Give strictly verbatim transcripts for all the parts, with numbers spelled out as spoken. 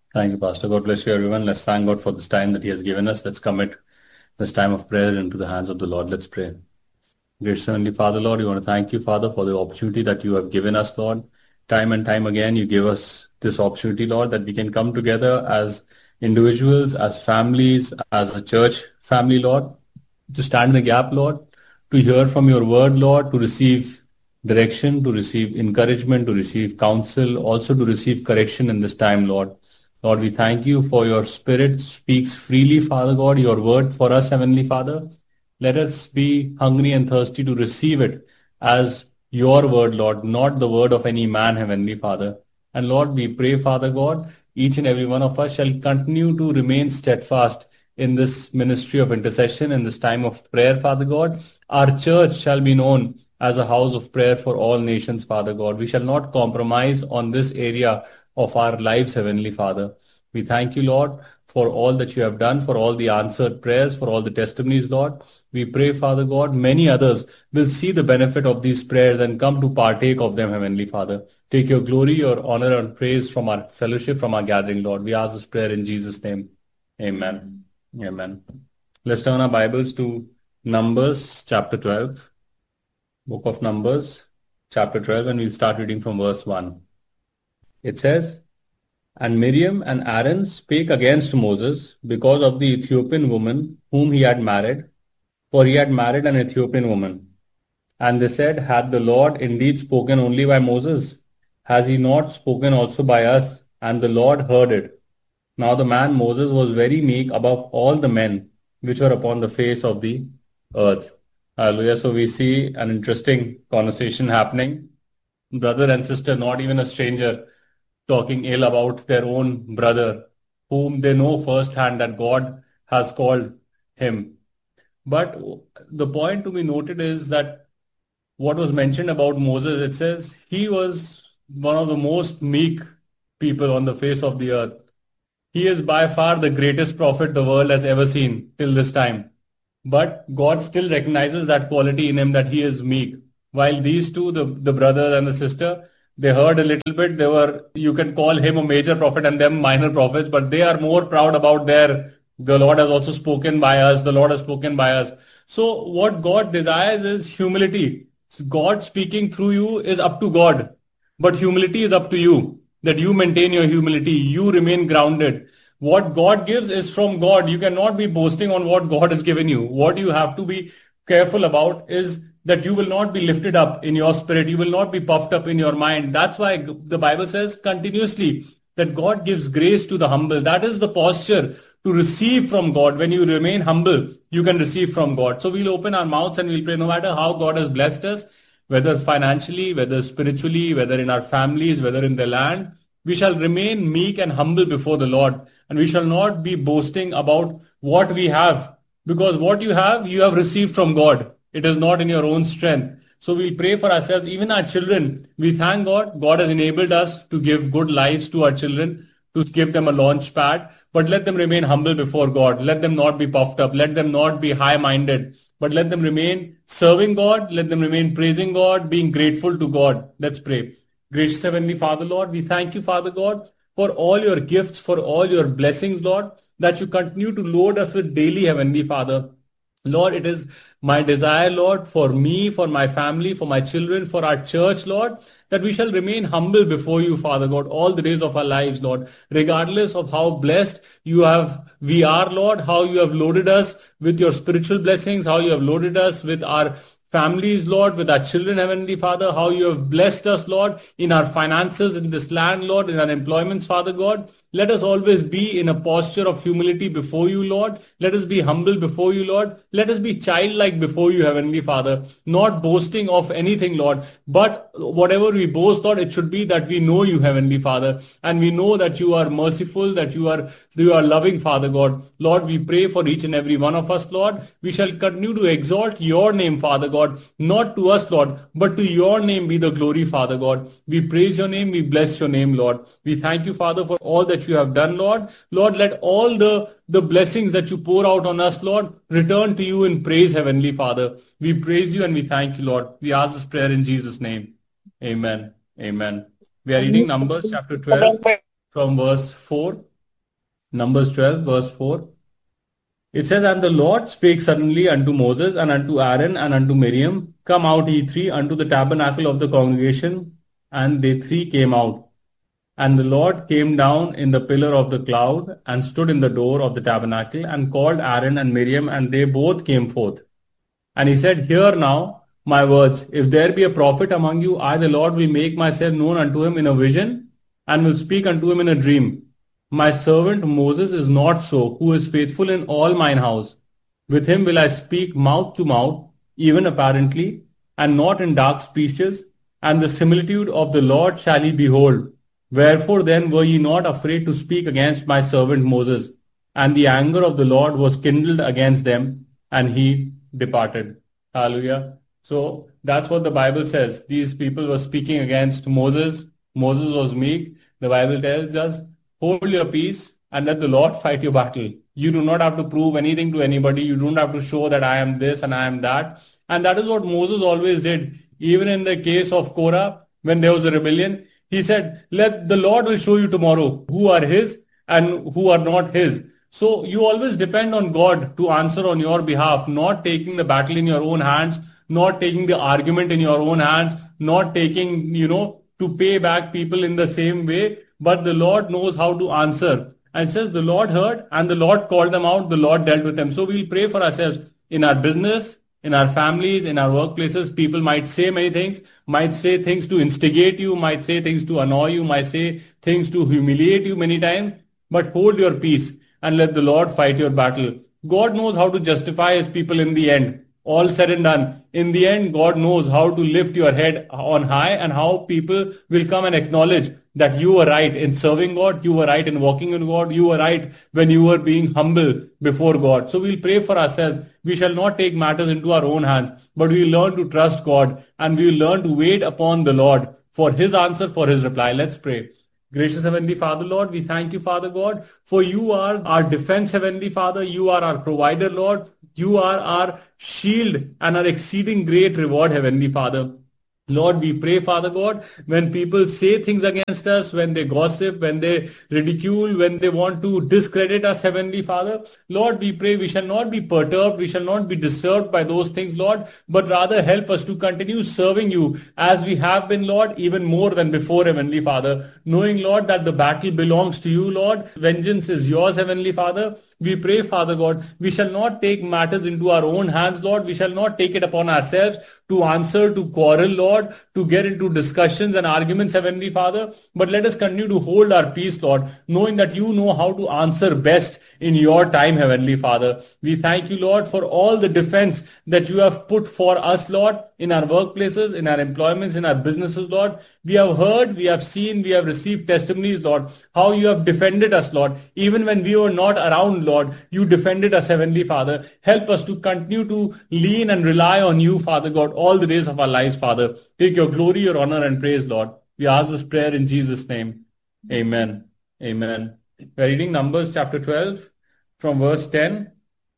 Thank you, Pastor. God bless you, everyone. Let's thank God for this time that He has given us. Let's commit this time of prayer into the hands of the Lord. Let's pray. Gracious Heavenly Father, Lord, we want to thank you, Father, for the opportunity that you have given us, Lord. Time and time again, you give us this opportunity, Lord, that we can come together as individuals, as families, as a church family, Lord, to stand in the gap, Lord, to hear from your word, Lord, to receive direction, to receive encouragement, to receive counsel, also to receive correction in this time, Lord. Lord, we thank you for your Spirit speaks freely, Father God, your word for us, Heavenly Father. Let us be hungry and thirsty to receive it as your word, Lord, not the word of any man, Heavenly Father. And Lord, we pray, Father God, each and every one of us shall continue to remain steadfast in this ministry of intercession, in this time of prayer, Father God. Our church shall be known as a house of prayer for all nations, Father God. We shall not compromise on this area of our lives, Heavenly Father. We thank you, Lord, for all that you have done, for all the answered prayers, for all the testimonies, Lord. We pray, Father God, many others will see the benefit of these prayers and come to partake of them, Heavenly Father. Take your glory, your honor and praise from our fellowship, from our gathering, Lord. We ask this prayer in Jesus' name. Amen. Amen. Let's turn our Bibles to Numbers chapter twelve. Book of Numbers chapter twelve, and we'll start reading from verse one. It says, "And Miriam and Aaron spake against Moses because of the Ethiopian woman whom he had married, for he had married an Ethiopian woman. And they said, Hath the Lord indeed spoken only by Moses? Has he not spoken also by us? And the Lord heard it. Now the man Moses was very meek above all the men which were upon the face of the earth." Hallelujah. So we see an interesting conversation happening. Brother and sister, not even a stranger, talking ill about their own brother, whom they know firsthand that God has called him. But the point to be noted is that what was mentioned about Moses, it says he was one of the most meek people on the face of the earth. He is by far the greatest prophet the world has ever seen till this time. But God still recognizes that quality in him, that he is meek. While these two, the, the brother and the sister, they heard a little bit. They were, you can call him a major prophet and them minor prophets, but they are more proud about their, the Lord has also spoken by us. The Lord has spoken by us. So what God desires is humility. God speaking through you is up to God, but humility is up to you, that you maintain your humility. You remain grounded. What God gives is from God. You cannot be boasting on what God has given you. What you have to be careful about is that you will not be lifted up in your spirit. You will not be puffed up in your mind. That's why the Bible says continuously that God gives grace to the humble. That is the posture to receive from God. When you remain humble, you can receive from God. So we'll open our mouths and we'll pray, no matter how God has blessed us, whether financially, whether spiritually, whether in our families, whether in the land, we shall remain meek and humble before the Lord. And we shall not be boasting about what we have, because what you have, you have received from God. It is not in your own strength. So we pray for ourselves, even our children. We thank God. God has enabled us to give good lives to our children, to give them a launch pad, but let them remain humble before God. Let them not be puffed up. Let them not be high-minded, but let them remain serving God. Let them remain praising God, being grateful to God. Let's pray. Gracious Heavenly Father, Lord, we thank you, Father God, for all your gifts, for all your blessings, Lord, that you continue to load us with daily, Heavenly Father. Lord, it is my desire, Lord, for me, for my family, for my children, for our church, Lord, that we shall remain humble before you, Father God, all the days of our lives, Lord, regardless of how blessed you have, we are, Lord, how you have loaded us with your spiritual blessings, how you have loaded us with our families, Lord, with our children, Heavenly Father, how you have blessed us, Lord, in our finances, in this land, Lord, in our employments, Father God. Let us always be in a posture of humility before you, Lord. Let us be humble before you, Lord. Let us be childlike before you, Heavenly Father, not boasting of anything, Lord. But whatever we boast, Lord, it should be that we know you, Heavenly Father, and we know that you are merciful, that you are, you are loving, Father God. Lord, we pray for each and every one of us, Lord. We shall continue to exalt your name, Father God, not to us, Lord, but to your name be the glory, Father God. We praise your name. We bless your name, Lord. We thank you, Father, for all that you have done, Lord. Lord, let all the, the blessings that you pour out on us, Lord, return to you in praise, Heavenly Father. We praise you and we thank you, Lord. We ask this prayer in Jesus' name. Amen. Amen. We are reading Numbers chapter twelve from verse four. Numbers twelve, verse four. It says, And the Lord spake suddenly unto Moses and unto Aaron and unto Miriam, Come out ye three unto the tabernacle of the congregation. And they three came out. And the Lord came down in the pillar of the cloud and stood in the door of the tabernacle and called Aaron and Miriam, and they both came forth. And he said, Hear now my words. If there be a prophet among you, I the Lord will make myself known unto him in a vision and will speak unto him in a dream. My servant Moses is not so, who is faithful in all mine house. With him will I speak mouth to mouth, even apparently, and not in dark speeches, and the similitude of the Lord shall he behold. Wherefore then were ye not afraid to speak against my servant Moses? And the anger of the Lord was kindled against them, and he departed. Hallelujah. So that's what the Bible says. These people were speaking against Moses. Moses was meek. The Bible tells us, hold your peace and let the Lord fight your battle. You do not have to prove anything to anybody. You don't have to show that I am this and I am that. And that is what Moses always did. Even in the case of Korah, when there was a rebellion, he said, let the Lord will show you tomorrow who are his and who are not his. So you always depend on God to answer on your behalf, not taking the battle in your own hands, not taking the argument in your own hands, not taking, you know, to pay back people in the same way. But the Lord knows how to answer. And says the Lord heard and the Lord called them out, the Lord dealt with them. So we'll pray for ourselves in our business, in our families, in our workplaces. People might say many things, might say things to instigate you, might say things to annoy you, might say things to humiliate you many times. But hold your peace and let the Lord fight your battle. God knows how to justify his people in the end. All said and done. In the end, God knows how to lift your head on high and how people will come and acknowledge that you were right in serving God, you were right in walking in God, you were right when you were being humble before God. So we'll pray for ourselves. We shall not take matters into our own hands, but we'll learn to trust God and we'll learn to wait upon the Lord for his answer, for his reply. Let's pray. Gracious Heavenly Father, Lord, we thank you, Father God, for you are our defense, Heavenly Father. You are our provider, Lord. You are our shield and our exceeding great reward, Heavenly Father. Lord, we pray, Father God, when people say things against us, when they gossip, when they ridicule, when they want to discredit us, Heavenly Father, Lord, we pray we shall not be perturbed, we shall not be disturbed by those things, Lord, but rather help us to continue serving you as we have been, Lord, even more than before, Heavenly Father, knowing, Lord, that the battle belongs to you, Lord. Vengeance is yours, Heavenly Father. We pray, Father God, we shall not take matters into our own hands, Lord. We shall not take it upon ourselves to answer, to quarrel, Lord, to get into discussions and arguments, Heavenly Father. But let us continue to hold our peace, Lord, knowing that you know how to answer best in your time, Heavenly Father. We thank you, Lord, for all the defense that you have put for us, Lord, in our workplaces, in our employments, in our businesses, Lord. We have heard, we have seen, we have received testimonies, Lord, how you have defended us, Lord. Even when we were not around, Lord, you defended us, Heavenly Father. Help us to continue to lean and rely on you, Father God, all the days of our lives, Father. Take your glory, your honor and praise, Lord. We ask this prayer in Jesus' name. Amen. Amen. We're reading Numbers chapter twelve from verse ten.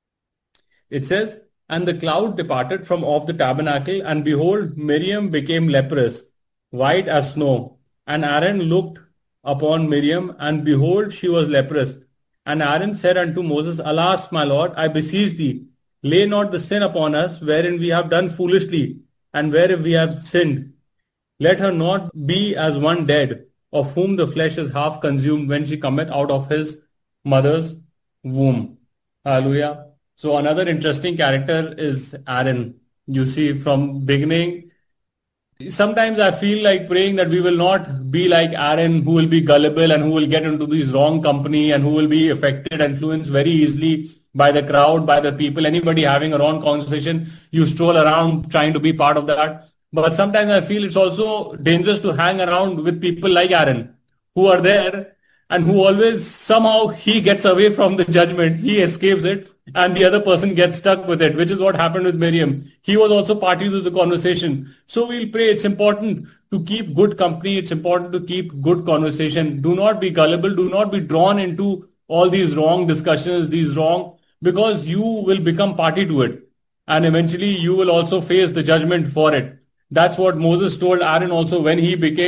It says, And the cloud departed from off the tabernacle, and behold, Miriam became leprous, white as snow. And Aaron looked upon Miriam, and behold, she was leprous. And Aaron said unto Moses, Alas, my Lord, I beseech thee, lay not the sin upon us, wherein we have done foolishly, and wherein we have sinned. Let her not be as one dead, of whom the flesh is half consumed when she cometh out of his mother's womb. Hallelujah. So another interesting character is Aaron. You see, from beginning, sometimes I feel like praying that we will not be like Aaron, who will be gullible and who will get into this wrong company and who will be affected and influenced very easily by the crowd, by the people, anybody having a wrong conversation. You stroll around trying to be part of that. But sometimes I feel it's also dangerous to hang around with people like Aaron, who are there and who always somehow he gets away from the judgment. He escapes it and the other person gets stuck with it, which is what happened with Miriam. He was also party to the conversation. So we'll pray. It's important to keep good company. It's important to keep good conversation. Do not be gullible. Do not be drawn into all these wrong discussions, these wrong, because you will become party to it. And eventually you will also face the judgment for it. That's what Moses told Aaron also when he became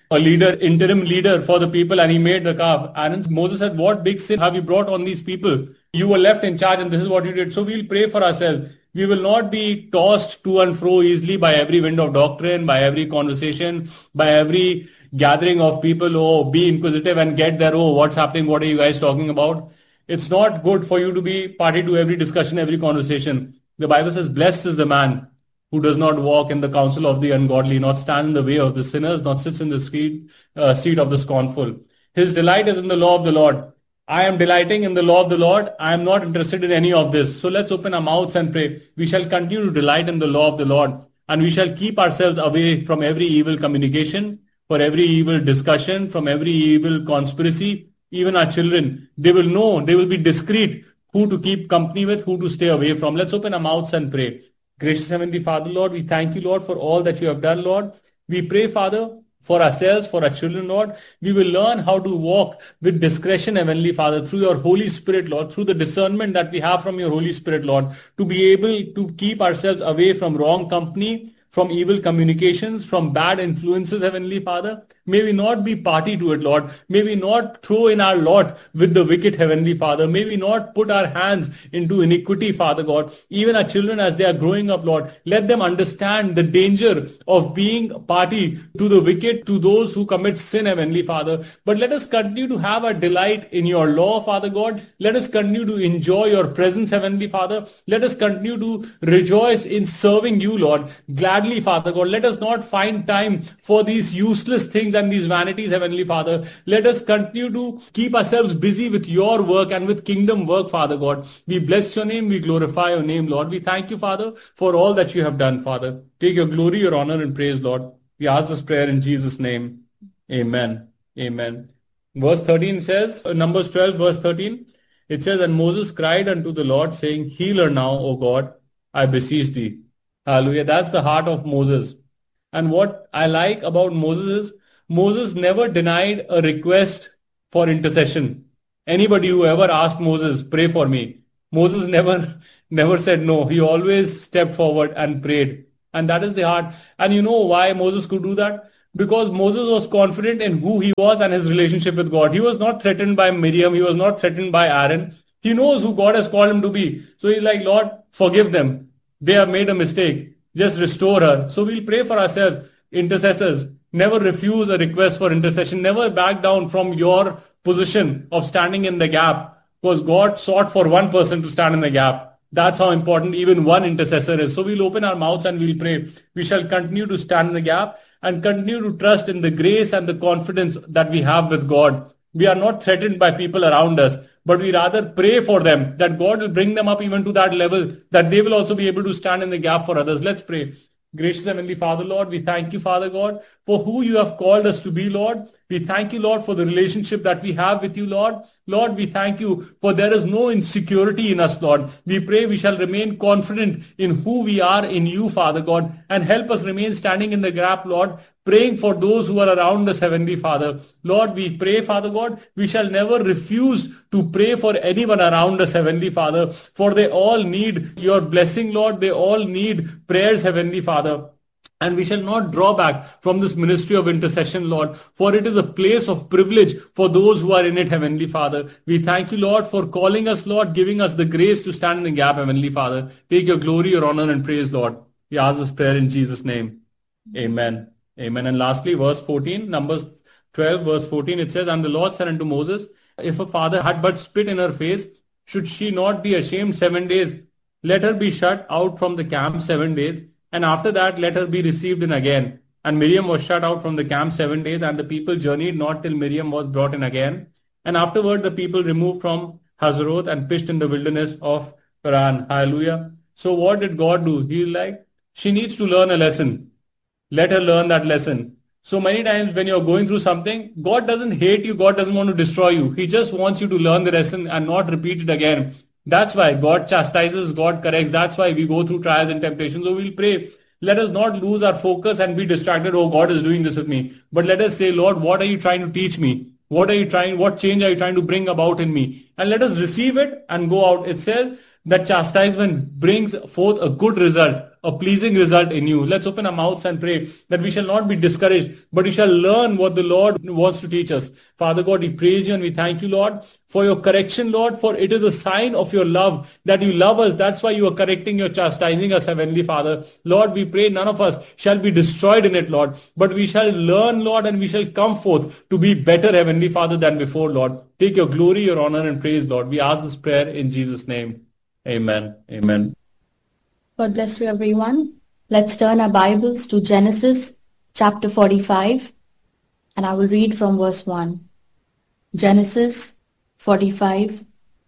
a leader, interim leader for the people, and he made the calf. And Moses said, what big sin have you brought on these people? You were left in charge and this is what you did. So we'll pray for ourselves. We will not be tossed to and fro easily by every wind of doctrine, by every conversation, by every gathering of people. Oh, be inquisitive and get there. Oh, what's happening? What are you guys talking about? It's not good for you to be party to every discussion, every conversation. The Bible says, blessed is the man who does not walk in the counsel of the ungodly, not stand in the way of the sinners, not sits in the seat, uh, seat of the scornful. His delight is in the law of the Lord. I am delighting in the law of the Lord. I am not interested in any of this. So let's open our mouths and pray. We shall continue to delight in the law of the Lord, and we shall keep ourselves away from every evil communication, for every evil discussion, from every evil conspiracy. Even our children, they will know, they will be discreet who to keep company with, who to stay away from. Let's open our mouths and pray. Gracious Heavenly Father, Lord, we thank you, Lord, for all that you have done, Lord. We pray, Father, for ourselves, for our children, Lord. We will learn how to walk with discretion, Heavenly Father, through your Holy Spirit, Lord, through the discernment that we have from your Holy Spirit, Lord, to be able to keep ourselves away from wrong company, from evil communications, from bad influences, Heavenly Father. May we not be party to it, Lord. May we not throw in our lot with the wicked, Heavenly Father. May we not put our hands into iniquity, Father God. Even our children as they are growing up, Lord, let them understand the danger of being party to the wicked, to those who commit sin, Heavenly Father. But let us continue to have a delight in your law, Father God. Let us continue to enjoy your presence, Heavenly Father. Let us continue to rejoice in serving you, Lord. Gladly, Father God. Let us not find time for these useless things and these vanities, Heavenly Father. Let us continue to keep ourselves busy with your work and with kingdom work, Father God. We bless your name. We glorify your name, Lord. We thank you, Father, for all that you have done, Father. Take your glory, your honor, and praise, Lord. We ask this prayer in Jesus' name. Amen. Amen. Verse thirteen says, Numbers twelve, verse thirteen, it says, and Moses cried unto the Lord, saying, heal her now, O God, I beseech thee. Hallelujah. That's the heart of Moses. And what I like about Moses is, Moses never denied a request for intercession. Anybody who ever asked Moses, pray for me, Moses never, never said no. He always stepped forward and prayed. And that is the heart. And you know why Moses could do that? Because Moses was confident in who he was and his relationship with God. He was not threatened by Miriam. He was not threatened by Aaron. He knows who God has called him to be. So he's like, Lord, forgive them. They have made a mistake. Just restore her. So we'll pray for ourselves, intercessors. Never refuse a request for intercession. Never back down from your position of standing in the gap, because God sought for one person to stand in the gap. That's how important even one intercessor is. So we'll open our mouths and we'll pray. We shall continue to stand in the gap and continue to trust in the grace and the confidence that we have with God. We are not threatened by people around us, but we rather pray for them, that God will bring them up even to that level, that they will also be able to stand in the gap for others. Let's pray. Gracious Heavenly Father, Lord, we thank you, Father God, for who you have called us to be, Lord. We thank you, Lord, for the relationship that we have with you, Lord. Lord, we thank you for there is no insecurity in us, Lord. We pray we shall remain confident in who we are in you, Father God, and help us remain standing in the gap, Lord, praying for those who are around us, Heavenly Father. Lord, we pray, Father God, we shall never refuse to pray for anyone around us, Heavenly Father, for they all need your blessing, Lord. They all need prayers, Heavenly Father. And we shall not draw back from this ministry of intercession, Lord, for it is a place of privilege for those who are in it, Heavenly Father. We thank you, Lord, for calling us, Lord, giving us the grace to stand in the gap, Heavenly Father. Take your glory, your honor, and praise, Lord. We ask this prayer in Jesus' name. Amen. Amen. And lastly, verse fourteen, Numbers twelve, verse fourteen, it says, and the Lord said unto Moses, if a father had but spit in her face, should she not be ashamed seven days? Let her be shut out from the camp seven days. And after that, let her be received in again. And Miriam was shut out from the camp seven days, and the people journeyed not till Miriam was brought in again. And afterward, the people removed from Hazeroth and pitched in the wilderness of Paran. Hallelujah. So what did God do? He's like, she needs to learn a lesson. Let her learn that lesson. So many times when you're going through something, God doesn't hate you. God doesn't want to destroy you. He just wants you to learn the lesson and not repeat it again. That's why God chastises, God corrects. That's why we go through trials and temptations. So we'll pray. Let us not lose our focus and be distracted. Oh, God is doing this with me. But let us say, Lord, what are you trying to teach me? What are you trying, what change are you trying to bring about in me? And let us receive it and go out. It says that chastisement brings forth a good result. a pleasing result in you. Let's open our mouths and pray that we shall not be discouraged, but we shall learn what the Lord wants to teach us. Father God, we praise you and we thank you, Lord, for your correction, Lord, for it is a sign of your love that you love us. That's why you are correcting, you're chastising us, Heavenly Father. Lord, we pray none of us shall be destroyed in it, Lord, but we shall learn, Lord, and we shall come forth to be better, Heavenly Father, than before, Lord. Take your glory, your honor and praise, Lord. We ask this prayer in Jesus' name. Amen. Amen. God bless you, everyone. Let's turn our Bibles to Genesis chapter forty-five, and I will read from verse one. Genesis forty-five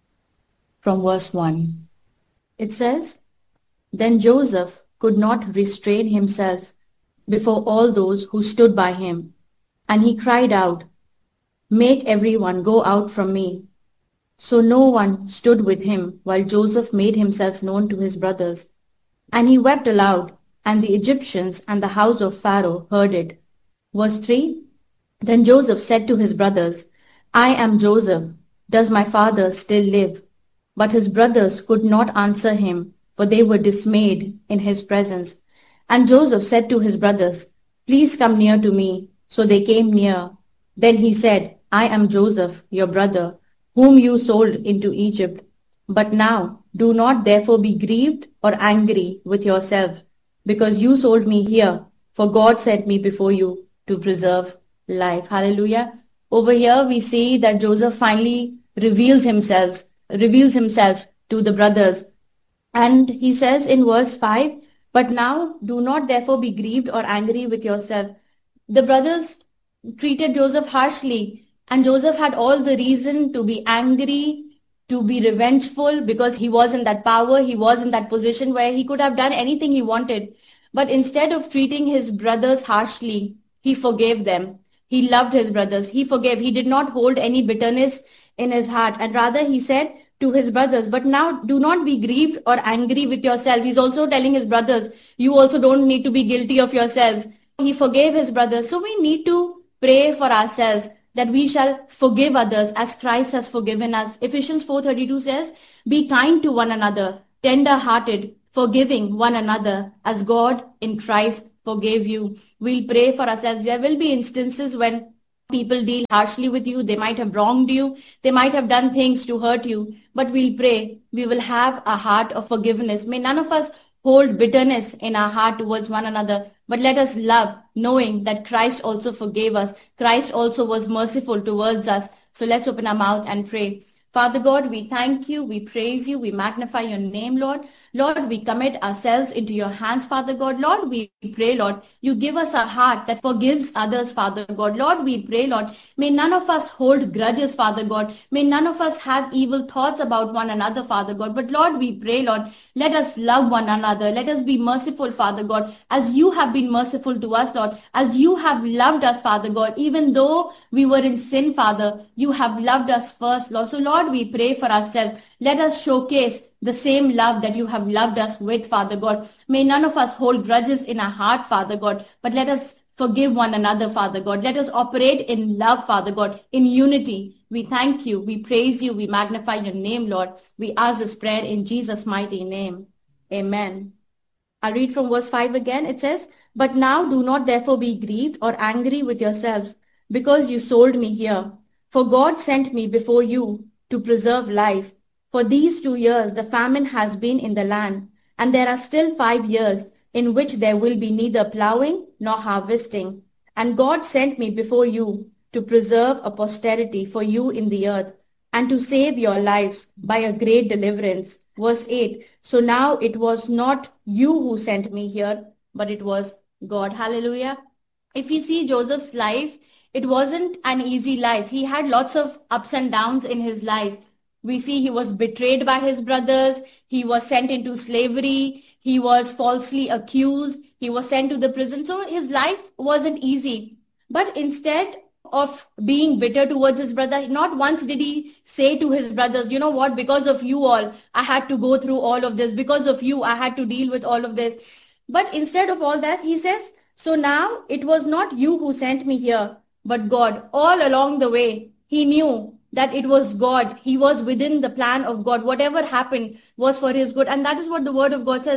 from verse one. It says, "Then Joseph could not restrain himself before all those who stood by him, and he cried out, 'Make everyone go out from me.' So no one stood with him while Joseph made himself known to his brothers. And he wept aloud, and the Egyptians and the house of Pharaoh heard it." Verse three. Then Joseph said to his brothers, "I am Joseph. Does my father still live?" But his brothers could not answer him, for they were dismayed in his presence. And Joseph said to his brothers, "Please come near to me." So they came near. Then he said, "I am Joseph, your brother, whom you sold into Egypt. But now do not therefore be grieved or angry with yourself, because you sold me here, for God sent me before you to preserve life." Hallelujah. Over here we see that Joseph finally reveals himself, reveals himself to the brothers. And he says in verse five, "But now do not therefore be grieved or angry with yourself." The brothers treated Joseph harshly, and Joseph had all the reason to be angry, to be revengeful, because he was in that power, he was in that position where he could have done anything he wanted. But instead of treating his brothers harshly, he forgave them. He loved his brothers. He forgave. He did not hold any bitterness in his heart. And rather he said to his brothers, "But now do not be grieved or angry with yourself." He's also telling his brothers, you also don't need to be guilty of yourselves. He forgave his brothers. So we need to pray for ourselves that we shall forgive others as Christ has forgiven us. Ephesians four thirty-two says, "Be kind to one another, tender-hearted, forgiving one another as God in Christ forgave you." We'll pray for ourselves. There will be instances when people deal harshly with you. They might have wronged you. They might have done things to hurt you. But we'll pray. We will have a heart of forgiveness. May none of us hold bitterness in our heart towards one another, but let us love, knowing that Christ also forgave us. Christ also was merciful towards us. So let's open our mouth and pray. Father God, we thank you, we praise you, we magnify your name, Lord. Lord, we commit ourselves into your hands, Father God. Lord, we pray, Lord, you give us a heart that forgives others, Father God. Lord, we pray, Lord, may none of us hold grudges, Father God. May none of us have evil thoughts about one another, Father God. But Lord, we pray, Lord, let us love one another. Let us be merciful, Father God, as you have been merciful to us, Lord, as you have loved us, Father God. Even though we were in sin, Father, you have loved us first, Lord. So, Lord, we pray for ourselves. Let us showcase the same love that you have loved us with, Father God. May none of us hold grudges in our heart, Father God, but let us forgive one another, Father God. Let us operate in love, Father God, in unity. We thank you, we praise you, we magnify your name, Lord. We ask this prayer in Jesus' mighty name. Amen. I read from verse five again. It says, "But now do not therefore be grieved or angry with yourselves, because you sold me here. For God sent me before you to preserve life. For these two years the famine has been in the land, and there are still five years in which there will be neither plowing nor harvesting. And God sent me before you to preserve a posterity for you in the earth, and to save your lives by a great deliverance." Verse eight, "So now it was not you who sent me here, but it was God." Hallelujah. If we see Joseph's life, it wasn't an easy life. He had lots of ups and downs in his life. We see he was betrayed by his brothers. He was sent into slavery. He was falsely accused. He was sent to the prison. So his life wasn't easy. But instead of being bitter towards his brother, not once did he say to his brothers, "You know what, because of you all, I had to go through all of this. Because of you, I had to deal with all of this." But instead of all that, he says, "So now it was not you who sent me here, but God." All along the way, he knew that it was God. He was within the plan of God. Whatever happened was for his good. And that is what the word of God says.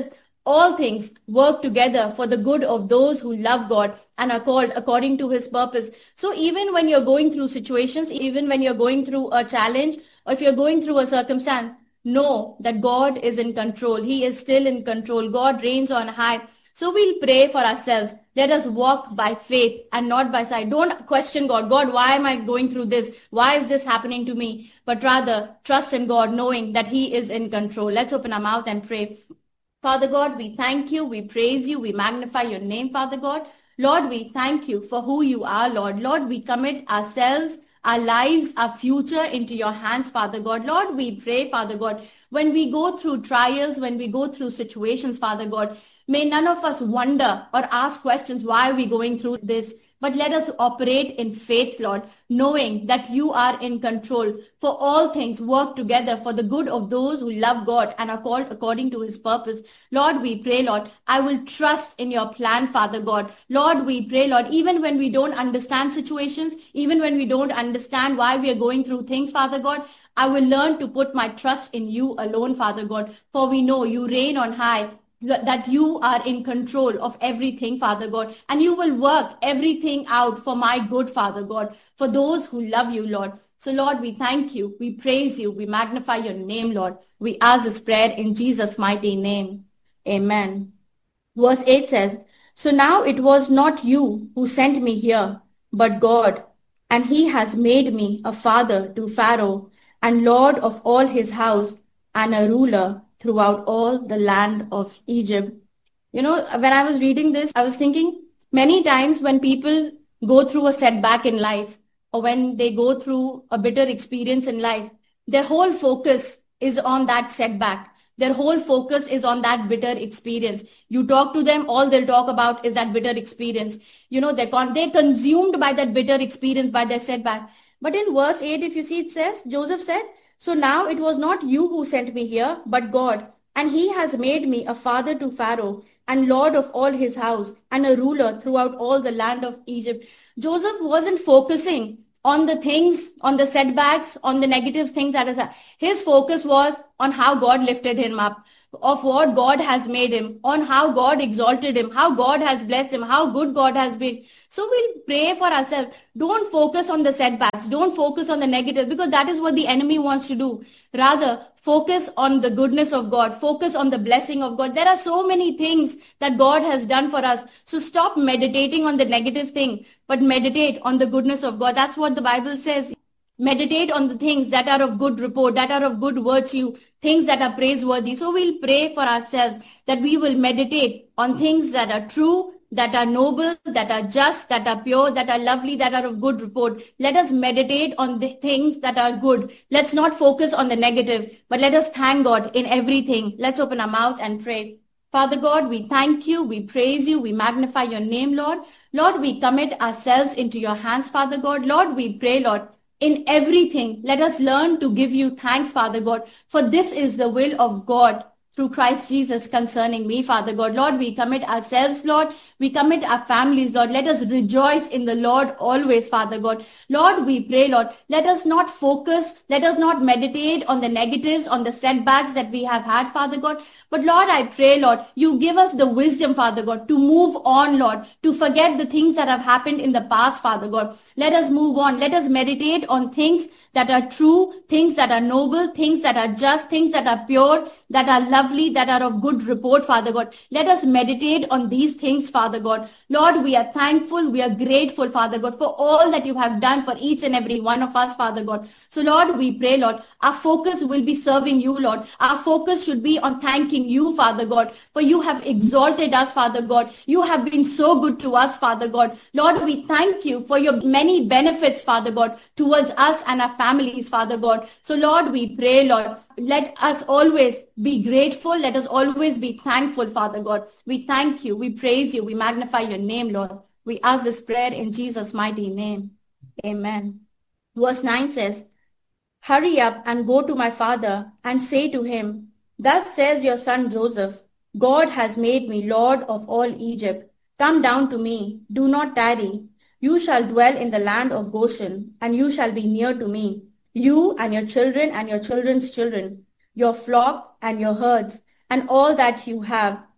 all things work together for the good of those who love God and are called according to his purpose. So even when you're going through situations, even when you're going through a challenge, or if you're going through a circumstance, know that God is in control. He is still in control. God reigns on high. So we'll pray for ourselves. Let us walk by faith and not by sight. Don't question God. God, why am I going through this? Why is this happening to me? But rather trust in God, knowing that he is in control. Let's open our mouth and pray. Father God, we thank you, we praise you, we magnify your name, Father God. Lord, we thank you for who you are, Lord. Lord, we commit ourselves, our lives, our future into your hands, Father God. Lord, we pray, Father God, when we go through trials, when we go through situations, Father God, may none of us wonder or ask questions, why are we going through this? But let us operate in faith, Lord, knowing that you are in control. For all things work together for the good of those who love God and are called according to his purpose. Lord, we pray, Lord, I will trust in your plan, Father God. Lord, we pray, Lord, even when we don't understand situations, even when we don't understand why we are going through things, Father God, I will learn to put my trust in you alone, Father God. For we know you reign on high, that you are in control of everything, Father God, and you will work everything out for my good, Father God, for those who love you, Lord. So, Lord, we thank you, we praise you, we magnify your name, Lord. We ask this prayer in Jesus' mighty name. Amen. Verse eight says, so now it was not you who sent me here, but God, and he has made me a father to Pharaoh and lord of all his house and a ruler throughout all the land of Egypt. You know, when I was reading this, I was thinking many times when people go through a setback in life or when they go through a bitter experience in life, their whole focus is on that setback. Their whole focus is on that bitter experience. You talk to them, all they'll talk about is that bitter experience. You know, they're, con- they're consumed by that bitter experience, by their setback. But in verse eight, if you see, it says, Joseph said, so now it was not you who sent me here, but God. And he has made me a father to Pharaoh and lord of all his house and a ruler throughout all the land of Egypt. Joseph wasn't focusing on the things, on the setbacks, on the negative things that is. His focus was on how God lifted him up, of what God has made him, on how God exalted him, how God has blessed him, how good God has been. So we'll pray for ourselves. Don't focus on the setbacks. Don't focus on the negative, because that is what the enemy wants to do. Rather, focus on the goodness of God. Focus on the blessing of God. There are so many things that God has done for us. So stop meditating on the negative thing, but meditate on the goodness of God. That's what the Bible says. Meditate on the things that are of good report, that are of good virtue, things that are praiseworthy. So we'll pray for ourselves that we will meditate on things that are true, that are noble, that are just, that are pure, that are lovely, that are of good report. Let us meditate on the things that are good. Let's not focus on the negative, but let us thank God in everything. Let's open our mouth and pray. Father God, we thank you, we praise you, we magnify your name, Lord. Lord, we commit ourselves into your hands, Father God. Lord, we pray, Lord, in everything, let us learn to give you thanks, Father God, for this is the will of God through Christ Jesus concerning me, Father God. Lord, we commit ourselves, Lord. We commit our families, Lord. Let us rejoice in the Lord always, Father God. Lord, we pray, Lord, let us not focus, let us not meditate on the negatives, on the setbacks that we have had, Father God. But Lord, I pray, Lord, you give us the wisdom, Father God, to move on, Lord, to forget the things that have happened in the past, Father God. Let us move on. Let us meditate on things that are true, things that are noble, things that are just, things that are pure, that are lovely, that are of good report, Father God. Let us meditate on these things, Father God. Lord, we are thankful, we are grateful, Father God, for all that you have done for each and every one of us, Father God. So Lord, we pray, Lord, our focus will be serving you, Lord. Our focus should be on thanking you, Father God, for you have exalted us, Father God. You have been so good to us, Father God. Lord, we thank you for your many benefits, Father God, towards us and our families, Father God. So Lord, we pray, Lord, let us always be grateful. Let us always be thankful, Father God. We thank you. We praise you. We magnify your name, Lord. We ask this prayer in Jesus' mighty name. Amen. Verse nine says, hurry up and go to my father and say to him, thus says your son Joseph, God has made me Lord of all Egypt. Come down to me. Do not tarry. You shall dwell in the land of Goshen, and you shall be near to me, you and your children and your children's children, your flock and your herds, and all that you have.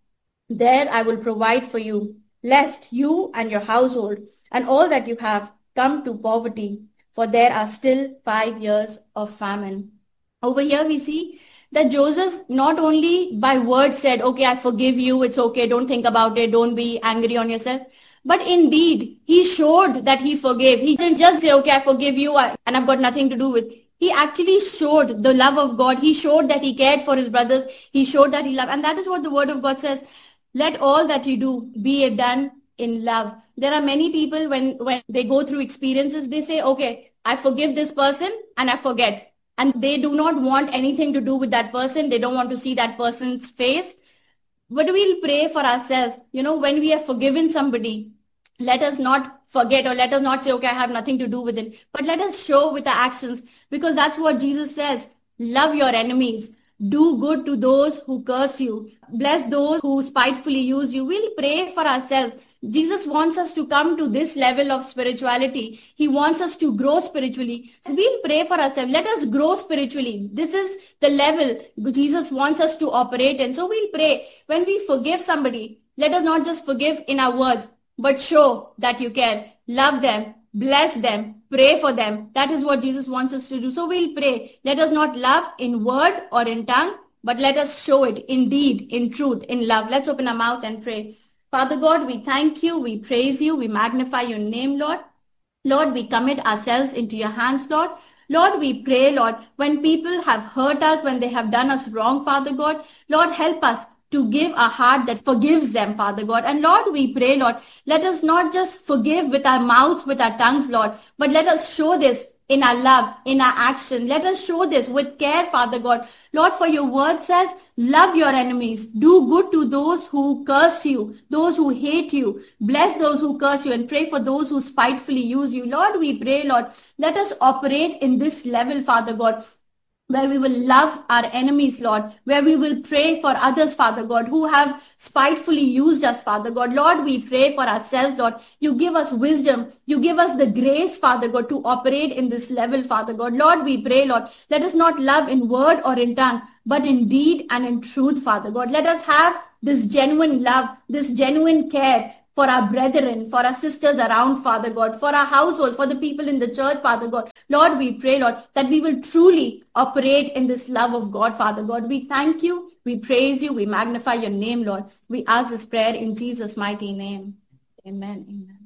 There I will provide for you, lest you and your household and all that you have come to poverty, for there are still five years of famine. Over here we see that Joseph not only by words said, okay, I forgive you, it's okay, don't think about it, don't be angry on yourself. But indeed, he showed that he forgave. He didn't just say, okay, I forgive you and I've got nothing to do with it. He actually showed the love of God. He showed that he cared for his brothers. He showed that he loved. And that is what the word of God says. Let all that you do be done in love. There are many people when, when they go through experiences, they say, okay, I forgive this person and I forget. And they do not want anything to do with that person. They don't want to see that person's face. But we'll pray for ourselves. You know, when we have forgiven somebody, let us not forget or let us not say, okay, I have nothing to do with it. But let us show with our actions, because that's what Jesus says. Love your enemies. Do good to those who curse you. Bless those who spitefully use you. We'll pray for ourselves. Jesus wants us to come to this level of spirituality. He wants us to grow spiritually. So we'll pray for ourselves. Let us grow spiritually. This is the level Jesus wants us to operate in. So we'll pray. When we forgive somebody, let us not just forgive in our words, but show that you care. Love them. Bless them. Pray for them. That is what Jesus wants us to do. So we'll pray. Let us not love in word or in tongue, but let us show it in deed, in truth, in love. Let's open our mouth and pray. Father God, we thank you, we praise you, we magnify your name, Lord. Lord, we commit ourselves into your hands, Lord. Lord, we pray, Lord, when people have hurt us, when they have done us wrong, Father God, Lord, help us to give a heart that forgives them, Father God. And Lord, we pray, Lord, let us not just forgive with our mouths, with our tongues, Lord, but let us show this in our love, in our action. Let us show this with care, Father God. Lord, for your word says, love your enemies. Do good to those who curse you, those who hate you. Bless those who curse you and pray for those who spitefully use you. Lord, we pray, Lord, let us operate in this level, Father God, where we will love our enemies, Lord, where we will pray for others, Father God, who have spitefully used us, Father God. Lord, we pray for ourselves, Lord. You give us wisdom. You give us the grace, Father God, to operate in this level, Father God. Lord, we pray, Lord, let us not love in word or in tongue, but in deed and in truth, Father God. Let us have this genuine love, this genuine care for our brethren, for our sisters around, Father God, for our household, for the people in the church, Father God. Lord, we pray, Lord, that we will truly operate in this love of God, Father God. We thank you, we praise you, we magnify your name, Lord. We ask this prayer in Jesus' mighty name. Amen. Amen.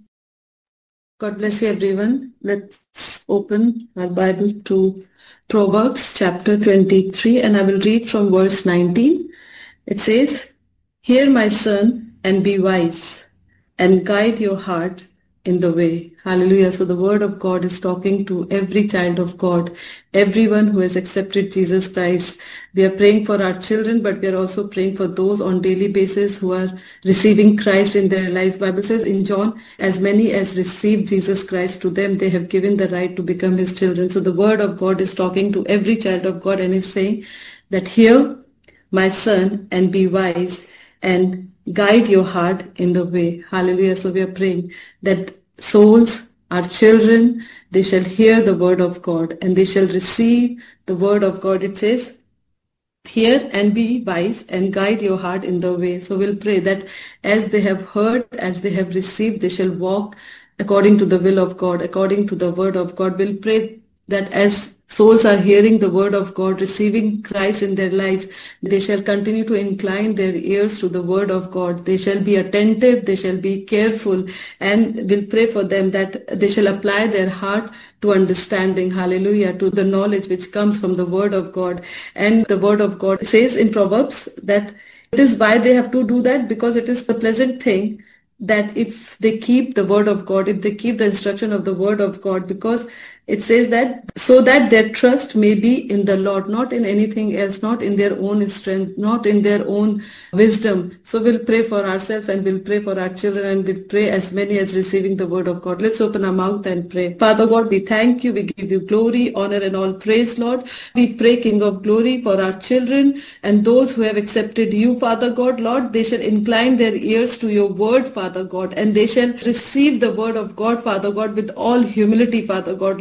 God bless you, everyone. Let's open our Bible to Proverbs chapter twenty-three, and I will read from verse nineteen. It says, "Hear, my son, and be wise, and guide your heart in the way." Hallelujah. So the word of God is talking to every child of God, everyone who has accepted Jesus Christ. We are praying for our children, but we are also praying for those on daily basis who are receiving Christ in their lives. The Bible says in John, as many as received Jesus Christ, to them they have given the right to become his children. So the word of God is talking to every child of God and is saying that, hear, my son, and be wise, and guide your heart in the way. Hallelujah. So we are praying that souls, our children, they shall hear the word of God and they shall receive the word of God. It says, hear and be wise and guide your heart in the way. So we'll pray that as they have heard, as they have received, they shall walk according to the will of God, according to the word of God. We'll pray that as souls are hearing the word of God, receiving Christ in their lives, they shall continue to incline their ears to the word of God. They shall be attentive, they shall be careful, and we'll pray for them that they shall apply their heart to understanding, hallelujah, to the knowledge which comes from the word of God. And the word of God says in Proverbs that it is why they have to do that, because it is the pleasant thing that if they keep the word of God, if they keep the instruction of the word of God, because it says that so that their trust may be in the Lord, not in anything else, not in their own strength, not in their own wisdom. So we'll pray for ourselves and we'll pray for our children and we'll pray as many as receiving the word of God. Let's open our mouth and pray. Father God, we thank you. We give you glory, honor, and all praise, Lord. We pray, King of glory, for our children and those who have accepted you, Father God. Lord, they shall incline their ears to your word, Father God, and they shall receive the word of God, Father God, with all humility, Father God. Lord,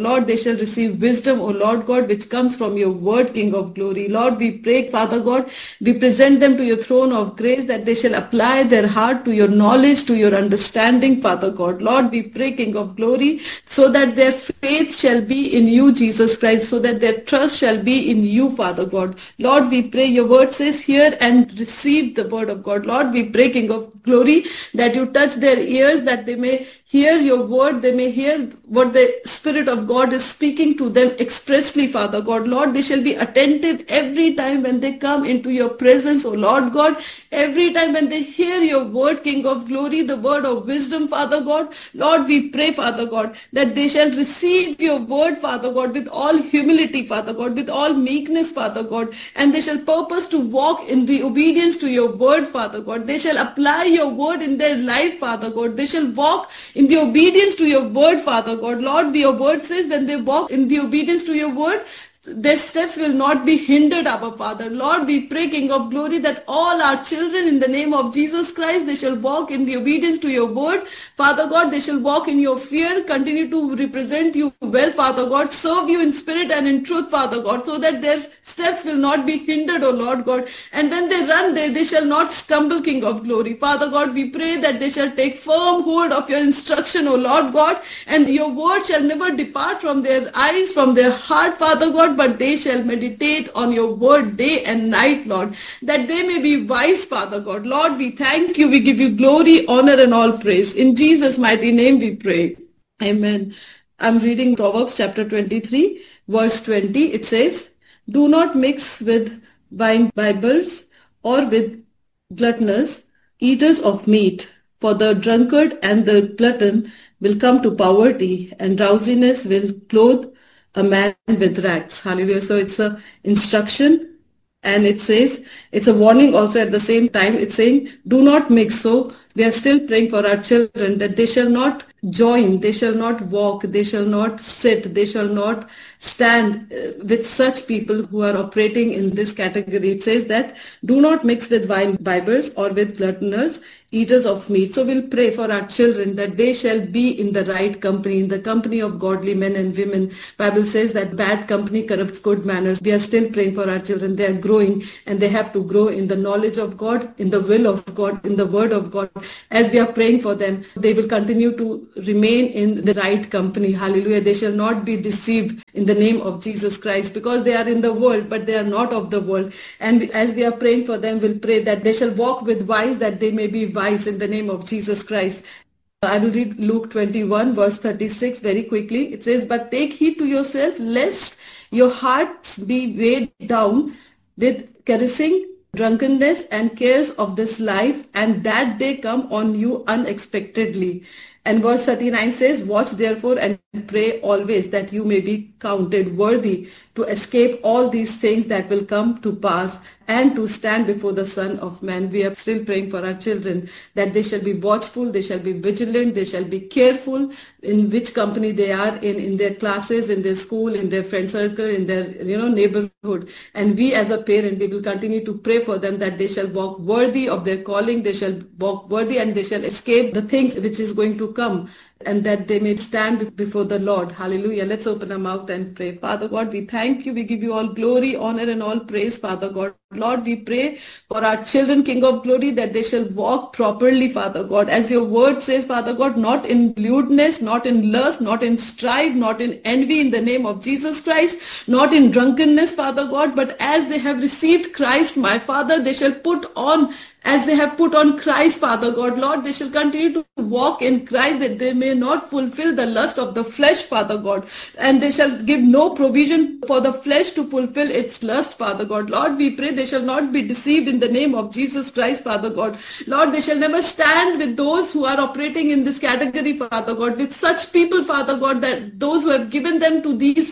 Lord, they shall receive wisdom, O Lord God, which comes from your word, King of glory. Lord, we pray, Father God, we present them to your throne of grace, that they shall apply their heart to your knowledge, to your understanding, Father God. Lord, we pray, King of glory, so that their faith shall be in you, Jesus Christ, so that their trust shall be in you, Father God. Lord, we pray, your word says, hear and receive the word of God. Lord, we pray, King of glory, that you touch their ears, that they may hear your word, they may hear what the Spirit of God is speaking to them expressly, Father God. Lord, they shall be attentive every time when they come into your presence, O Lord God. Every time when they hear your word, King of glory, the word of wisdom, Father God. Lord, we pray, Father God, that they shall receive your word, Father God, with all humility, Father God, with all meekness, Father God, and they shall purpose to walk in the obedience to your word, Father God. They shall apply your word in their life, Father God. They shall walk in the obedience to your word, Father God. Lord, your word says when they walk in the obedience to your word, their steps will not be hindered, Abba Father. Lord, we pray, King of glory, that all our children in the name of Jesus Christ, they shall walk in the obedience to your word. Father God, they shall walk in your fear, continue to represent you well, Father God, serve you in spirit and in truth, Father God, so that their steps will not be hindered, O Lord God. And when they run, they, they shall not stumble, King of glory. Father God, we pray that they shall take firm hold of your instruction, O Lord God, and your word shall never depart from their eyes, from their heart, Father God, but they shall meditate on your word day and night, Lord, that they may be wise, Father God. Lord, we thank you. We give you glory, honor, and all praise. In Jesus' mighty name we pray. Amen. I'm reading Proverbs chapter twenty-three, verse twenty. It says, do not mix with wine bibbers or with gluttonous eaters of meat, for the drunkard and the glutton will come to poverty, and drowsiness will clothe a man with rags. Hallelujah. So it's a instruction, and it says, it's a warning also at the same time. It's saying, do not mix. So we are still praying for our children that they shall not join, they shall not walk, they shall not sit, they shall not stand with such people who are operating in this category. It says that do not mix with wine bibbers or with gluttonous eaters of meat. So we'll pray for our children that they shall be in the right company, in the company of godly men and women. Bible says that bad company corrupts good manners. We are still praying for our children. They are growing, and they have to grow in the knowledge of God, in the will of God, in the word of God. As we are praying for them, they will continue to remain in the right company. Hallelujah. They shall not be deceived in the name of Jesus Christ, because they are in the world, but they are not of the world. And as we are praying for them, we'll pray that they shall walk with wise, that they may be wise in the name of Jesus Christ. I will read Luke twenty-one, verse thirty-six very quickly. It says, but take heed to yourself, lest your hearts be weighed down with caressing, drunkenness, and cares of this life, and that day come on you unexpectedly. And verse thirty-nine says, watch therefore and pray always, that you may be counted worthy to escape all these things that will come to pass, and to stand before the Son of Man. We are still praying for our children that they shall be watchful, they shall be vigilant, they shall be careful in which company they are in, in their classes, in their school, in their friend circle, in their you know neighborhood. And we as a parent, we will continue to pray for them that they shall walk worthy of their calling, they shall walk worthy, and they shall escape the things which is going to come, and that they may stand before the Lord. Hallelujah. Let's open our mouth and pray. Father God, we thank you. We give you all glory, honor, and all praise, Father God. Lord, we pray for our children, King of glory, that they shall walk properly, Father God. As your word says, Father God, not in lewdness, not in lust, not in strife, not in envy, in the name of Jesus Christ, not in drunkenness, Father God, but as they have received Christ, my Father, they shall put on, as they have put on Christ, Father God. Lord, they shall continue to walk in Christ, that they may not fulfill the lust of the flesh, Father God, and they shall give no provision for the flesh to fulfill its lust, Father God. Lord, we pray they shall not be deceived in the name of Jesus Christ, Father God. Lord, they shall never stand with those who are operating in this category, Father God, with such people, Father God, that those who have given them to these things,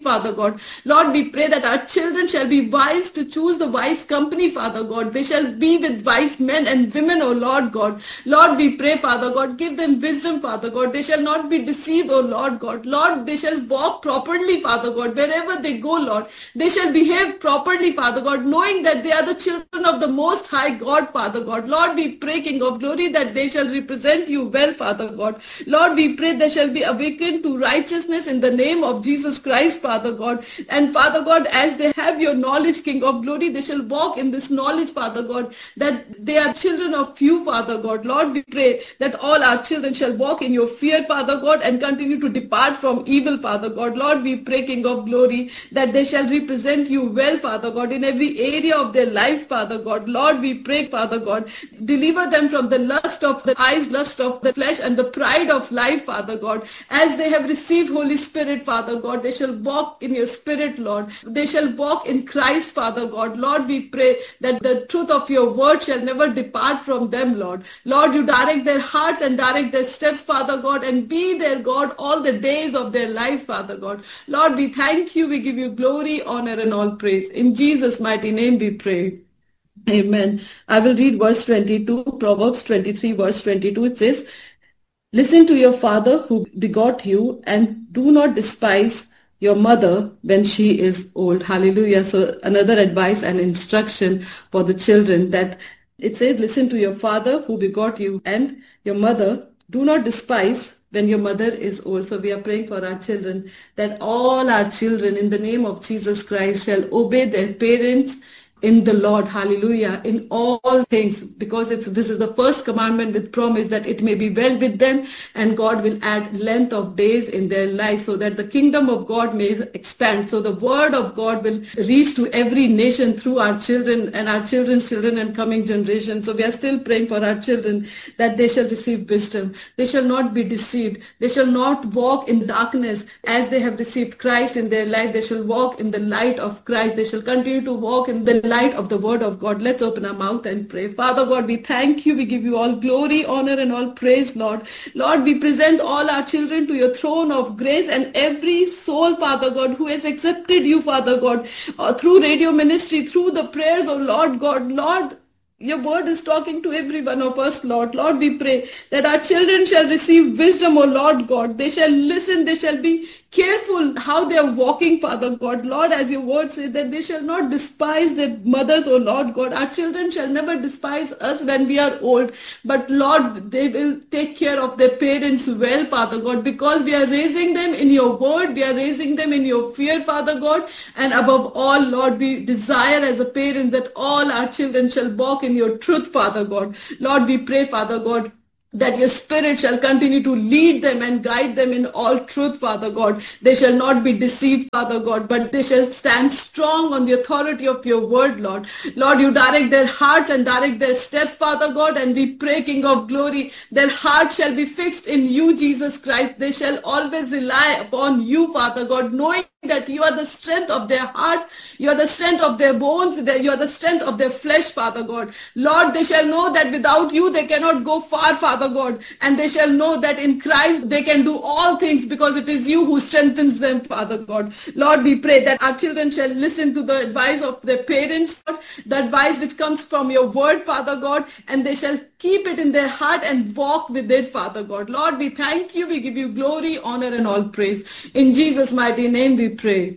Father God. Lord, we pray that our children shall be wise to choose the wise company, Father God. They shall be with wise men and women, O Lord God. Lord, we pray, Father God, give them wisdom, Father God. They shall not be deceived, O Lord God. Lord, they shall walk properly, Father God. Wherever they go, Lord, they shall behave properly, Father God, knowing that they are the children of the Most High God, Father God. Lord, we pray, King of Glory, that they shall represent you well, Father God. Lord, we pray they shall be awakened to righteousness in the name of Jesus Christ, Father God. And Father God, as they have your knowledge, King of Glory, they shall walk in this knowledge, Father God, that they are children of you, Father God. Lord, we pray that all our children shall walk in your fear, Father God, and continue to depart from evil, Father God. Lord, we pray, King of Glory, that they shall represent you well, Father God, in every area of their lives, Father God. Lord, we pray, Father God, deliver them from the lust of the eyes, lust of the flesh, and the pride of life, Father God. As they have received Holy Spirit, Father God, they shall walk in your Spirit, Lord. They shall walk in Christ, Father God. Lord, we pray that the truth of your word shall never depart from them, Lord. Lord, you direct their hearts and direct their steps, Father God, and be their God all the days of their lives, Father God. Lord, we thank you. We give you glory, honor, and all praise. In Jesus' mighty name we pray. Amen. I will read verse twenty-two, Proverbs twenty-three, verse twenty-two. It says, listen to your father who begot you, and do not despise your mother when she is old. Hallelujah. So another advice and instruction for the children, that it says, listen to your father who begot you and your mother. Do not despise when your mother is old. So we are praying for our children, that all our children in the name of Jesus Christ shall obey their parents in the Lord, hallelujah, in all things, because it's this is the first commandment with promise that it may be well with them, and God will add length of days in their life, so that the kingdom of God may expand. So the word of God will reach to every nation through our children and our children's children and coming generations. So we are still praying for our children, that they shall receive wisdom. They shall not be deceived. They shall not walk in darkness. As they have received Christ in their life, they shall walk in the light of Christ. They shall continue to walk in the light of the word of God. Let's open our mouth and pray. Father God, we thank you. We give you all glory, honor, and all praise, Lord. Lord, we present all our children to your throne of grace, and every soul, Father God, who has accepted you, Father God, uh, through radio ministry, through the prayers of Lord God. Lord, your word is talking to every one of us, Lord. Lord, we pray that our children shall receive wisdom, O Lord God. They shall listen. They shall be careful how they are walking, Father God. Lord, as your word says, that they shall not despise their mothers, O Lord God. Our children shall never despise us when we are old. But Lord, they will take care of their parents well, Father God, because we are raising them in your word. We are raising them in your fear, Father God. And above all, Lord, we desire as a parent that all our children shall walk in your truth, Father God. Lord, we pray, Father God, that your Spirit shall continue to lead them and guide them in all truth, Father God. They shall not be deceived, Father God, but they shall stand strong on the authority of your word, Lord. Lord, you direct their hearts and direct their steps, Father God, and we pray, King of Glory, their heart shall be fixed in you, Jesus Christ. They shall always rely upon you, Father God, knowing that you are the strength of their heart, you are the strength of their bones, you are the strength of their flesh, Father God. Lord, they shall know that without you they cannot go far, Father God, and they shall know that in Christ they can do all things because it is you who strengthens them, Father God. Lord, we pray that our children shall listen to the advice of their parents, Lord, the advice which comes from your word, Father God, and they shall keep it in their heart and walk with it, Father God. Lord, we thank you. We give you glory, honor, and all praise. In Jesus' mighty name we pray.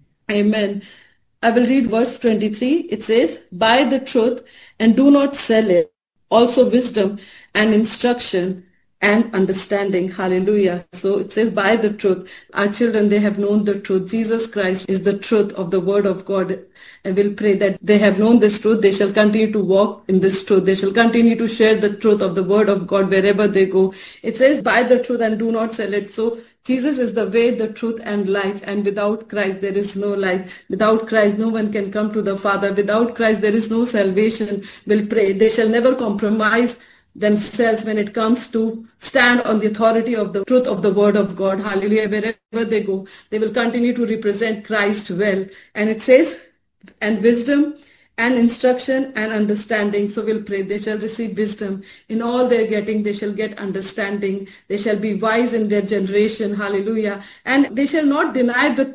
Amen. I will read verse twenty-three. It says, buy the truth and do not sell it. Also wisdom and instruction and understanding. Hallelujah. So it says, buy the truth. Our children, they have known the truth. Jesus Christ is the truth of the word of God. And we'll pray that they have known this truth. They shall continue to walk in this truth. They shall continue to share the truth of the word of God wherever they go. It says, buy the truth and do not sell it. So Jesus is the way, the truth, and life. And without Christ, there is no life. Without Christ, no one can come to the Father. Without Christ, there is no salvation. We'll pray. They shall never compromise themselves when it comes to stand on the authority of the truth of the word of God. Hallelujah. Wherever they go, they will continue to represent Christ well. And it says, and wisdom and instruction and understanding. So we'll pray. They shall receive wisdom. In all they're getting, they shall get understanding. They shall be wise in their generation. Hallelujah. And they shall not deny the truth.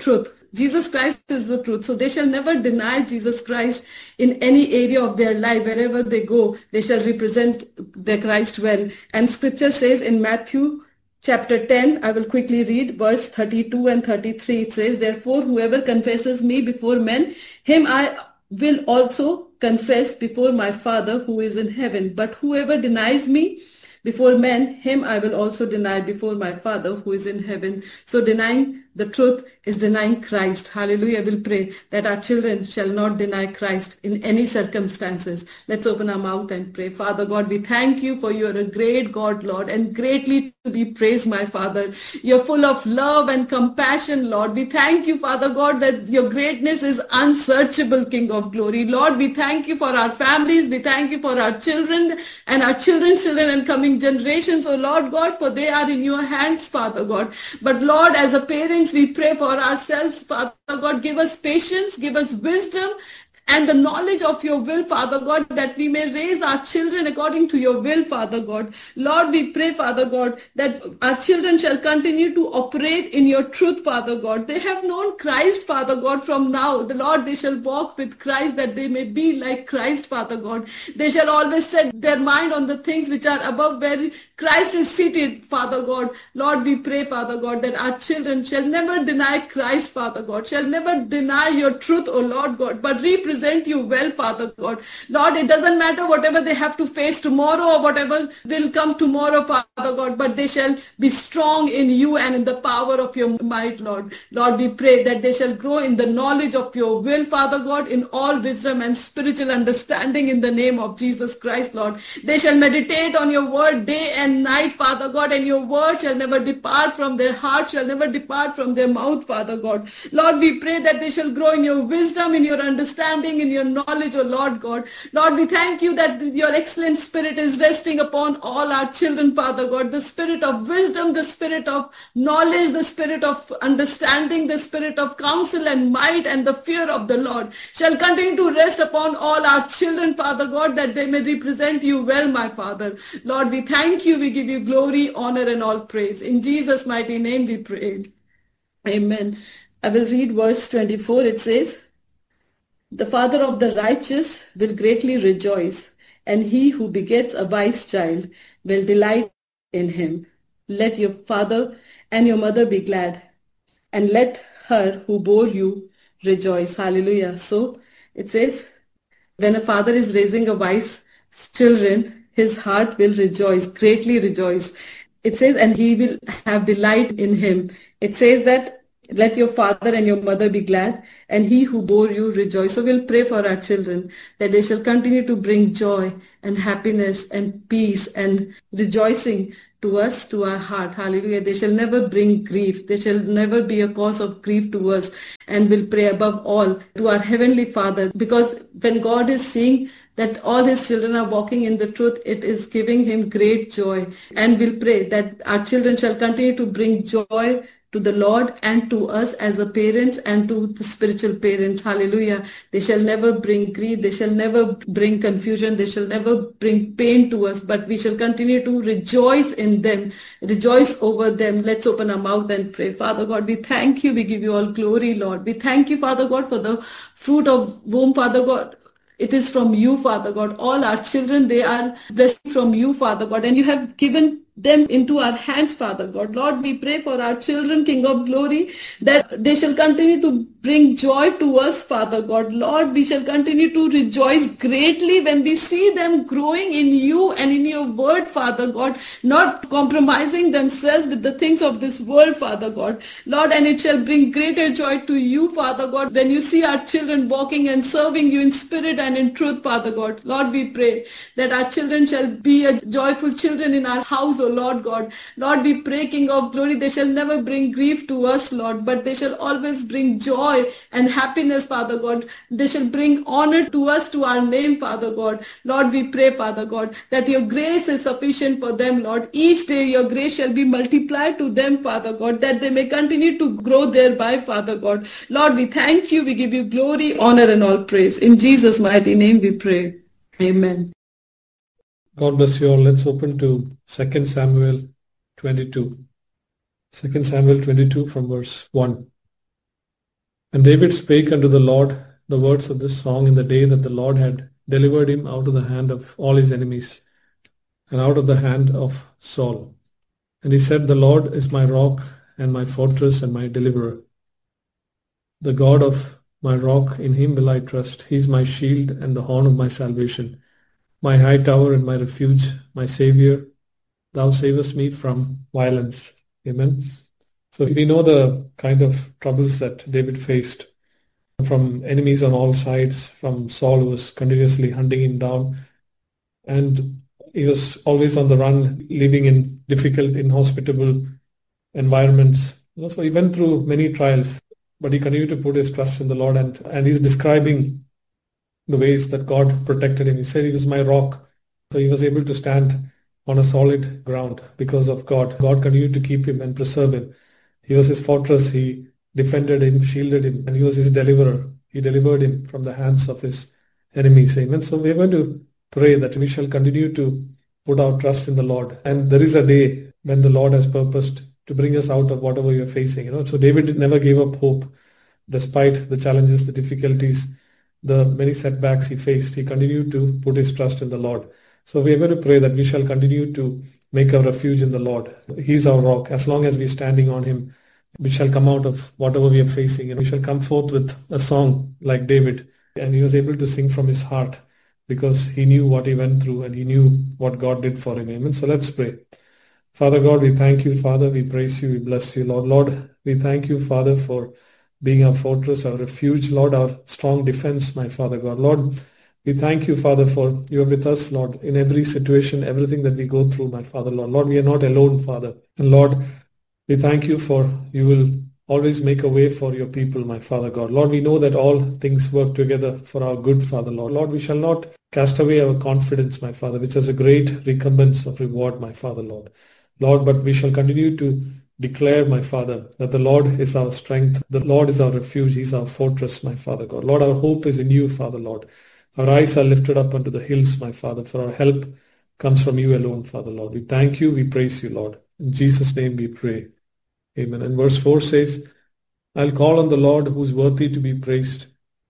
Jesus Christ is the truth. So they shall never deny Jesus Christ in any area of their life. Wherever they go, they shall represent the Christ well. And scripture says in Matthew chapter ten, I will quickly read verse thirty-two and thirty-three. It says, therefore, whoever confesses me before men, him I will also confess before my Father who is in heaven. But whoever denies me before men, him I will also deny before my Father who is in heaven. So denying the truth is denying Christ. Hallelujah. We'll pray that our children shall not deny Christ in any circumstances. Let's open our mouth and pray. Father God, we thank you for you are a great God, Lord, and greatly to be praised, my Father. You're full of love and compassion, Lord. We thank you, Father God, that your greatness is unsearchable, King of glory. Lord, we thank you for our families. We thank you for our children and our children's children and coming generations, oh Lord God, for they are in your hands, Father God. But Lord, as a parent, we pray for ourselves, Father God. Give us patience, give us wisdom and the knowledge of your will, Father God, that we may raise our children according to your will, Father God. Lord, we pray, Father God, that our children shall continue to operate in your truth, Father God. They have known Christ, Father God, from now. The Lord, they shall walk with Christ, that they may be like Christ, Father God. They shall always set their mind on the things which are above, where Christ is seated, Father God. Lord, we pray, Father God, that our children shall never deny Christ, Father God, shall never deny your truth, O Lord God, but represent you well, Father God. Lord, it doesn't matter whatever they have to face tomorrow or whatever will come tomorrow, Father God, but they shall be strong in you and in the power of your might, Lord. Lord, we pray that they shall grow in the knowledge of your will, Father God, in all wisdom and spiritual understanding in the name of Jesus Christ, Lord. They shall meditate on your word day and night, Father God, and your word shall never depart from their heart, shall never depart from their mouth, Father God. Lord, we pray that they shall grow in your wisdom, in your understanding, in your knowledge, O Lord God. Lord, we thank you that your excellent spirit is resting upon all our children, Father God. The spirit of wisdom, the spirit of knowledge, the spirit of understanding, the spirit of counsel and might and the fear of the Lord shall continue to rest upon all our children, Father God, that they may represent you well, my Father. Lord, we thank you. We give you glory, honor, and all praise. In Jesus' mighty name we pray. Amen. I will read verse twenty-four. It says, the father of the righteous will greatly rejoice, and he who begets a wise child will delight in him. Let your father and your mother be glad, and let her who bore you rejoice. Hallelujah. So it says, when a father is raising a wise children, his heart will rejoice, greatly rejoice. It says, and he will have delight in him. It says that let your father and your mother be glad, and he who bore you rejoice. So we'll pray for our children that they shall continue to bring joy and happiness and peace and rejoicing to us, to our heart. Hallelujah. They shall never bring grief. They shall never be a cause of grief to us. And we'll pray above all to our Heavenly Father, because when God is seeing that all his children are walking in the truth, it is giving him great joy. And we'll pray that our children shall continue to bring joy to the Lord and to us as a parents and to the spiritual parents. Hallelujah. They shall never bring grief. They shall never bring confusion. They shall never bring pain to us, but we shall continue to rejoice in them, rejoice over them. Let's open our mouth and pray. Father God, we thank you. We give you all glory, Lord. We thank you, Father God, for the fruit of womb, Father God. It is from you, Father God. All our children, they are blessed from you, Father God. And you have given them into our hands, Father God. Lord, we pray for our children, King of glory, that they shall continue to bring joy to us, Father God. Lord, we shall continue to rejoice greatly when we see them growing in you and in your word, Father God, not compromising themselves with the things of this world, Father God. Lord, and it shall bring greater joy to you, Father God, when you see our children walking and serving you in spirit and in truth, Father God. Lord, we pray that our children shall be a joyful children in our house, O Lord God. Lord, we pray, King of glory, they shall never bring grief to us, Lord, but they shall always bring joy and happiness, Father God. They shall bring honor to us, to our name, Father God. Lord, we pray, Father God, that your grace is sufficient for them, Lord. Each day your grace shall be multiplied to them, Father God, that they may continue to grow thereby, Father God. Lord, we thank you. We give you glory, honor, and all praise. In Jesus' mighty name we pray. Amen. God bless you all. Let's open to Second Samuel twenty-two. Second Samuel twenty-two from verse one. And David spake unto the Lord the words of this song in the day that the Lord had delivered him out of the hand of all his enemies and out of the hand of Saul. And he said, The Lord is my rock and my fortress and my deliverer. The God of my rock, in him will I trust. He is my shield and the horn of my salvation, my high tower and my refuge, my Savior. Thou savest me from violence. Amen. So we know the kind of troubles that David faced from enemies on all sides, from Saul who was continuously hunting him down. And he was always on the run, living in difficult, inhospitable environments. So he went through many trials, but he continued to put his trust in the Lord. And, and he's describing the ways that God protected him. He said he was my rock. So he was able to stand on a solid ground because of God. God continued to keep him and preserve him. He was his fortress. He defended him, shielded him, and he was his deliverer. He delivered him from the hands of his enemies. Amen. So we're going to pray that we shall continue to put our trust in the Lord. And there is a day when the Lord has purposed to bring us out of whatever we are facing. You know, so David never gave up hope despite the challenges, the difficulties, the many setbacks he faced. He continued to put his trust in the Lord. So we are going to pray that we shall continue to make our refuge in the Lord. He's our rock. As long as we're standing on him, we shall come out of whatever we are facing, and we shall come forth with a song like David. And he was able to sing from his heart because he knew what he went through and he knew what God did for him. Amen. So let's pray. Father God, we thank you, Father. We praise you. We bless you, Lord. Lord, we thank you, Father, for being our fortress, our refuge, Lord, our strong defense, my Father God. Lord, we thank you, Father, for you are with us, Lord, in every situation, everything that we go through, my Father, Lord. Lord, we are not alone, Father. And Lord, we thank you for you will always make a way for your people, my Father God. Lord, we know that all things work together for our good, Father, Lord. Lord, we shall not cast away our confidence, my Father, which is a great recompense of reward, my Father, Lord. Lord, but we shall continue to declare, my Father, that the Lord is our strength. The Lord is our refuge. He is our fortress, my Father God. Lord, our hope is in you, Father, Lord. Our eyes are lifted up unto the hills, my Father, for our help comes from you alone, Father, Lord. We thank you. We praise you, Lord. In Jesus' name we pray. Amen. And verse four says, I'll call on the Lord who's worthy to be praised.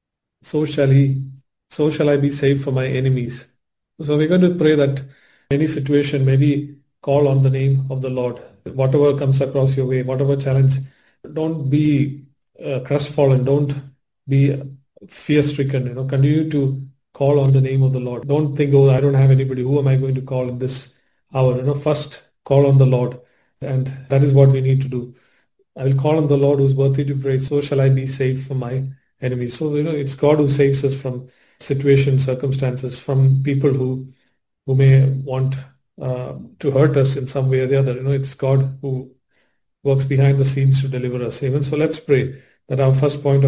So shall he, so shall I be saved from my enemies. So we're going to pray that any situation, maybe call on the name of the Lord. Whatever comes across your way, whatever challenge, don't be uh, crestfallen. Don't be fear-stricken. You know, continue to call on the name of the Lord. Don't think, oh, I don't have anybody. Who am I going to call in this hour? You know, first call on the Lord. And that is what we need to do. I will call on the Lord who's worthy to praise. So shall I be saved from my enemies. So, you know, it's God who saves us from situations, circumstances, from people who, who may want uh, to hurt us in some way or the other. You know, it's God who works behind the scenes to deliver us. Amen. So let's pray that our first point of